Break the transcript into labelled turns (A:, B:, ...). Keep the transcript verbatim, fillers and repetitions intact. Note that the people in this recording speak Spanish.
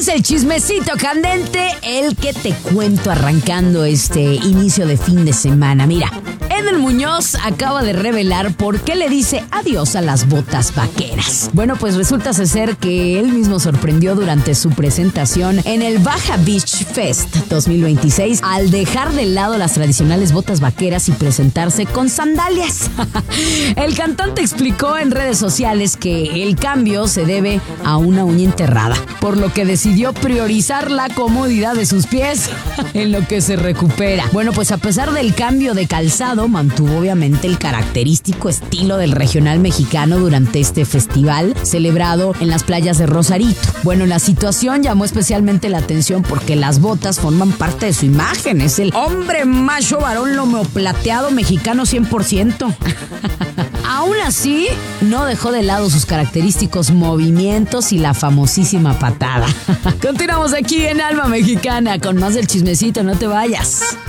A: el chismecito candente, el que te cuento arrancando este inicio de fin de semana. Mira, Edel Muñoz acaba de revelar por qué le dice adiós a las botas vaqueras. Bueno, pues resulta ser que él mismo sorprendió durante su presentación en el Baja Beach Fest dos mil veintiséis al dejar de lado las tradicionales botas vaqueras y presentarse con sandalias. El cantante explicó en redes sociales que el cambio se debe a una uña enterrada, por lo que decidió priorizar la comodidad de sus pies en lo que se recupera. Bueno, pues a pesar del cambio de calzado, mantuvo obviamente el característico estilo del regional mexicano durante este festival celebrado en las playas de Rosarito. Bueno, la situación llamó especialmente la atención porque las botas forman parte de su imagen. Es el hombre macho varón lomo plateado mexicano cien por ciento. Aún así, no dejó de lado sus característicos movimientos y la famosísima patada. Continuamos aquí en Alma Mexicana con más del chismecito, no te vayas.